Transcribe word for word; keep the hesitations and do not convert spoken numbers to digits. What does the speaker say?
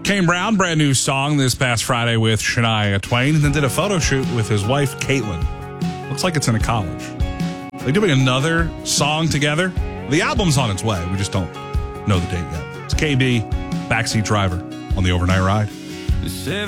Kane Brown, brand new song this past Friday with Shania Twain, and then did a photo shoot with his wife, Caitlin. Looks like it's in a college. They're doing another song together. The album's on its way. We just don't know the date yet. It's K B, Backseat Driver on the Overnight Ride.